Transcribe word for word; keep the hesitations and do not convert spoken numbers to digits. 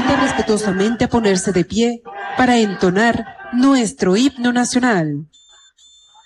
invita respetuosamente a ponerse de pie para entonar nuestro himno nacional.